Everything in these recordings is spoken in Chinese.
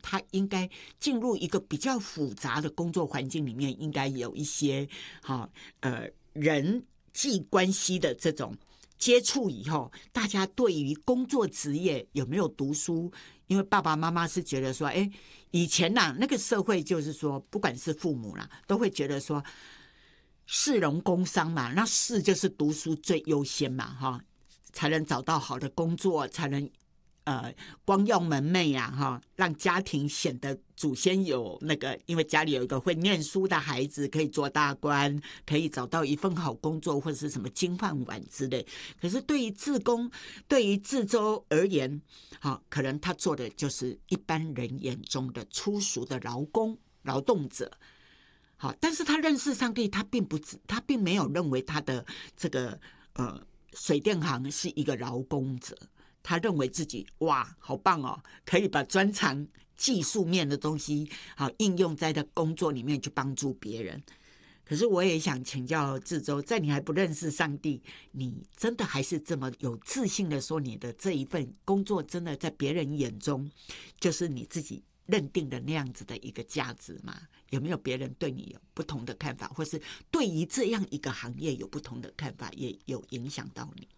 他应该进入一个比较复杂的工作环境里面，应该有一些人际关系的这种接触以后，大家对于工作职业有没有读书？因为爸爸妈妈是觉得说，以前那个社会就是说，不管是父母都会觉得说，士农工商嘛，那士就是读书最优先嘛，才能找到好的工作，才能光耀门楣让家庭显得祖先有那个，因为家里有一个会念书的孩子，可以做大官，可以找到一份好工作或者是什么金饭碗之类。可是对于志州而言，可能他做的就是一般人眼中的粗俗的劳动者。但是他认识上帝，他并没有认为他的这个水电行是一个劳工者。他认为自己哇好棒哦，可以把专长技术面的东西应用在他工作里面去帮助别人。可是我也想请教志州，在你还不认识上帝，你真的还是这么有自信的说你的这一份工作真的在别人眼中就是你自己认定的那样子的一个价值吗？有没有别人对你有不同的看法，或是对于这样一个行业有不同的看法，也有影响到你？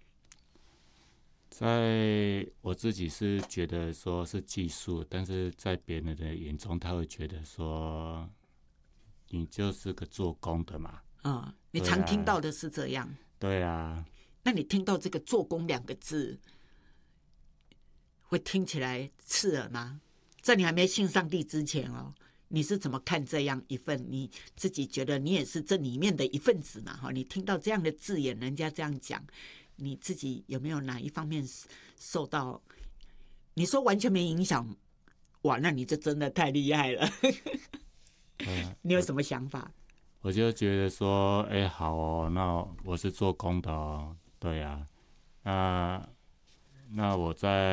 在我自己是觉得说是技术，但是在别人的眼中，他会觉得说你就是个做工的嘛。 你常听到的是这样。 对啊。 那你听到这个做工2个字，会听起来刺耳吗？在你还没信上帝之前你是怎么看这样一份你自己觉得你也是这里面的一份子嘛？你听到这样的字眼，人家这样讲，你自己有没有哪一方面受到？你说完全没影响，哇，那你这真的太厉害了。你有什么想法？ 我就觉得说，好哦，那我是做工的哦，对啊，那我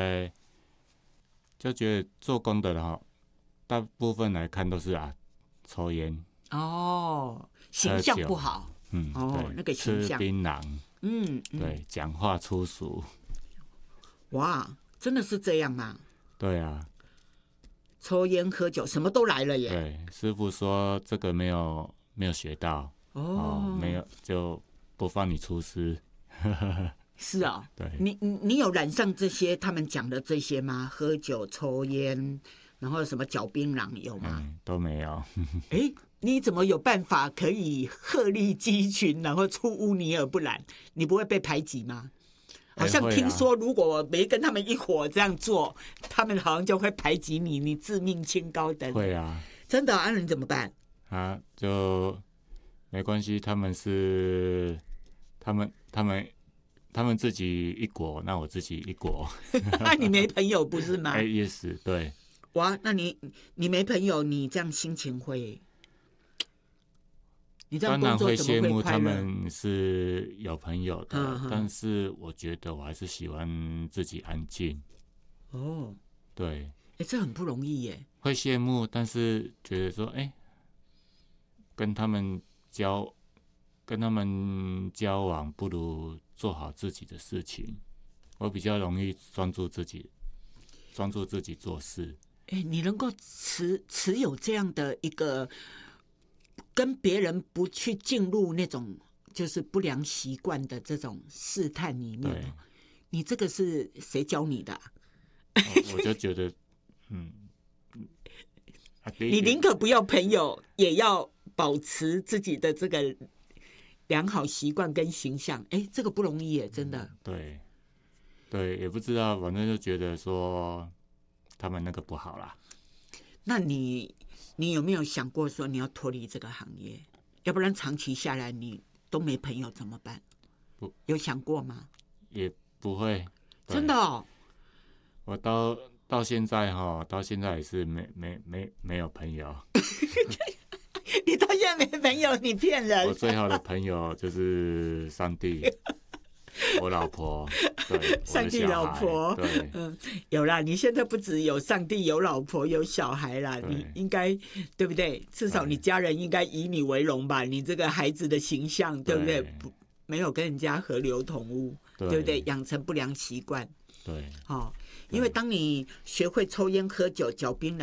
就觉得做工的大部分来看都是抽烟形象不好，那个形象， 吃槟榔，对，讲话粗俗。 哇，真的是这样吗？ 对啊， 抽烟喝酒什么都来了耶。 对，师傅说这个没有学到没有就不放你出师。 是啊， 对， 你有染上这些他们讲的这些吗？喝酒、抽烟，然后什么嚼槟榔有吗？ 都没有。 你怎么有办法可以鹤立鸡群，然后出污泥而不染？你不会被排挤吗？好像听说，如果没跟他们一伙这样做，他们好像就会排挤你，你自命清高等。 会啊， 真的你怎么办？ 就没关系，他们自己一国，那我自己一国。 那你没朋友不是吗？ 也是对。 哇，那你没朋友，你这样心情会？你这样工作怎么会快乐？ 当然会羡慕他们是有朋友的，但是我觉得我还是喜欢自己安静。对。 这很不容易耶。 会羡慕，但是觉得说，跟他们交往不如做好自己的事情。我比较容易专注自己做事。 你能够持有这样的一个跟别人不去进入那种就是不良习惯的这种试探里面，你这个是谁教你的？ 我就觉得， 你宁可不要朋友，也要保持自己的这个良好习惯跟形象。这个不容易耶，真的。 对，也不知道，反正就觉得说他们那个不好啦。 那你有没有想过说你要脱离这个行业？要不然长期下来你都没朋友怎么办？有想过吗？ 也不会。 真的我到现在也是没有朋友。 你到现在没朋友，你骗人。 我最好的朋友就是上帝。我老婆，对， 上帝老婆， 对， 有啦。你现在不只有上帝，有老婆，有小孩啦。你应该对不对？至少你家人应该以你为荣吧？你这个孩子的形象，对不对？没有跟人家合流同污，对不对？养成不良习惯， 对， 因为当你学会抽烟、喝酒、嚼槟榔，